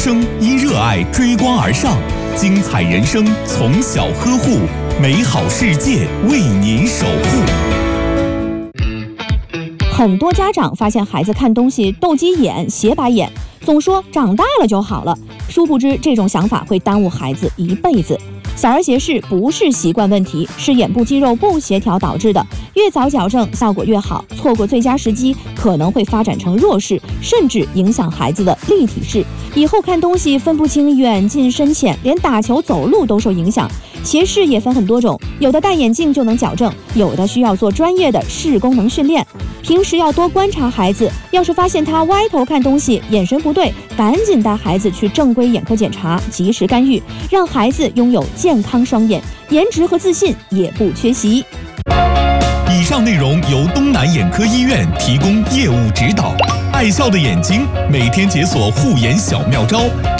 生因热爱追光而上，精彩人生从小呵护，美好世界为您守护。 很多家长发现孩子看东西斗鸡眼、斜白眼，总说长大了就好了，殊不知这种想法会耽误孩子一辈子。小儿斜视不是习惯问题，是眼部肌肉不协调导致的，越早矫正效果越好，错过最佳时机可能会发展成弱视，甚至影响孩子的立体视，以后看东西分不清远近深浅，连打球走路都受影响。斜视也分很多种，有的戴眼镜就能矫正，有的需要做专业的视功能训练。平时要多观察孩子，要是发现他歪头看东西，眼神不对，赶紧带孩子去正规眼科检查，及时干预，让孩子拥有健康双眼，颜值和自信也不缺席。 以上内容由东南眼科医院提供业务指导。爱笑的眼睛，每天解锁护眼小妙招。